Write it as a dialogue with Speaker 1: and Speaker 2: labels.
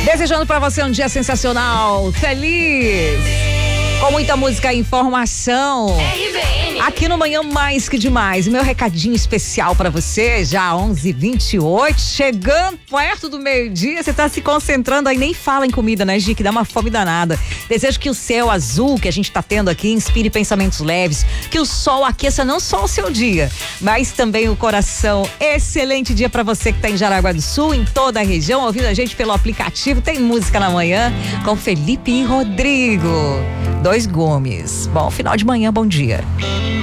Speaker 1: Desejando pra você um dia sensacional, feliz, com muita música e informação.
Speaker 2: RBN.
Speaker 1: Aqui no Manhã Mais Que Demais, meu recadinho especial pra você, já 11h28, chegando perto do meio-dia, você tá se concentrando aí, nem fala em comida, né, Gi, que dá uma fome danada. Desejo que o céu azul que a gente tá tendo aqui inspire pensamentos leves, que o sol aqueça não só o seu dia, mas também o coração. Excelente dia pra você que tá em Jaraguá do Sul, em toda a região, ouvindo a gente pelo aplicativo. Tem música na manhã com Felipe e Rodrigo. 2 Gomes. Bom final de manhã, bom dia.